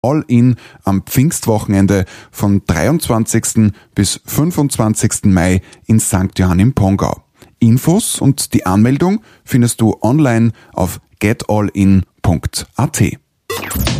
All In am Pfingstwochenende von 23. bis 25. Mai in St. Johann im Pongau. Infos und die Anmeldung findest du online auf getallin.at.